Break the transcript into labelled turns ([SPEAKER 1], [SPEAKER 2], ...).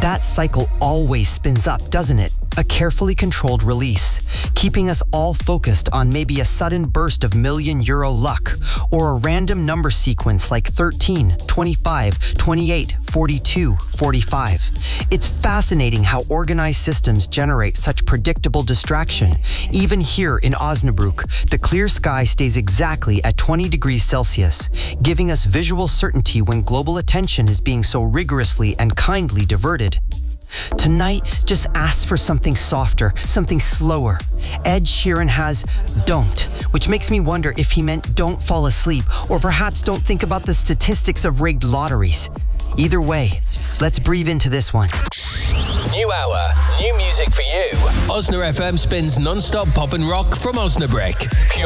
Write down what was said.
[SPEAKER 1] That cycle always spins up, doesn't it? A carefully controlled release, keeping us all focused on maybe a sudden burst of €1,000,000 luck, or a random number sequence like 13, 25, 28, 42, 45. It's fascinating how organized systems generate such predictable distraction. Even here in Osnabrück, the clear sky stays exactly at 20 degrees Celsius, giving us visual certainty when global attention is being so rigorously and kindly diverted. Tonight, just ask for something softer, something slower. Ed Sheeran has Don't, which makes me wonder if he meant don't fall asleep, or perhaps don't think about the statistics of rigged lotteries. Either way, let's breathe into this one.
[SPEAKER 2] New hour, new music for you. Osna FM spins non-stop pop and rock from Osnabrück. Pure